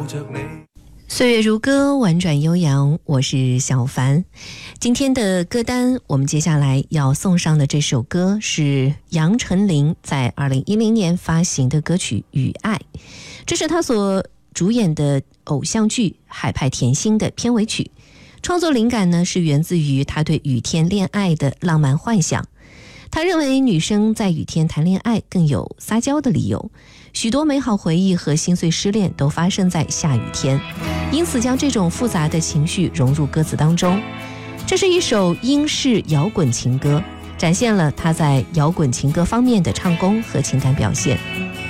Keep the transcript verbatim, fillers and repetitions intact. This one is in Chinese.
岁月如歌，婉转悠扬，我是小凡。今天的歌单，我们接下来要送上的这首歌是杨丞琳在二零一零年发行的歌曲《雨爱》，这是他所主演的偶像剧《海派甜心》的片尾曲。创作灵感呢是源自于他对雨天恋爱的浪漫幻想。他认为女生在雨天谈恋爱更有撒娇的理由，许多美好回忆和心碎失恋都发生在下雨天，因此将这种复杂的情绪融入歌词当中。这是一首英式摇滚情歌，展现了他在摇滚情歌方面的唱功和情感表现。